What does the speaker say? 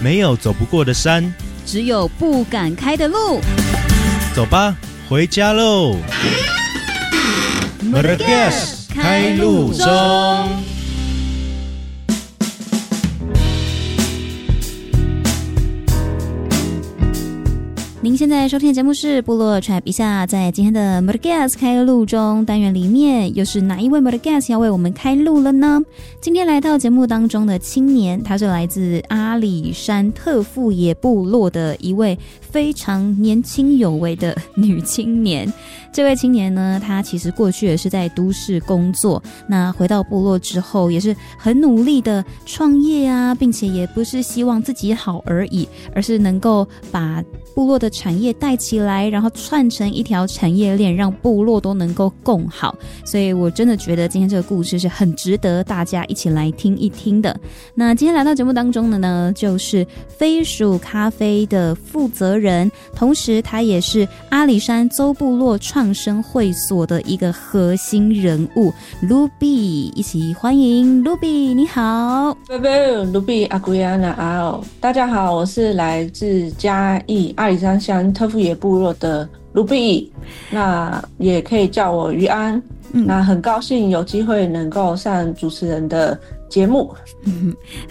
没有走不过的山， 只有不敢开的路。 走吧，回家喽。Murgas 开路中。 您现在收听的节目是部落 Tribe 一下，在今天的 Murgas 开路中单元里面，又是哪一位 Murgas 要为我们开路了呢？今天来到节目当中的青年，他是来自阿里山特富野部落的一位非常年轻有为的女青年。这位青年呢，她其实过去也是在都市工作，那回到部落之后也是很努力的创业啊，并且也不是希望自己好而已，而是能够把部落的产业带起来，然后串成一条产业链，让部落都能够共好。所以我真的觉得今天这个故事是很值得大家一起来听一听的。那今天来到节目当中的呢，就是飞鼠咖啡的负责人，同时他也是阿里山邹部落创生会所的一个核心人物 Ruby， 一起欢迎 Ruby。 你好。 Ruby 阿古亚娜阿，大家好，我是来自嘉义阿里山乡特富野部落的 Ruby， 那也可以叫我于安。那很高兴有机会能够上主持人的节目。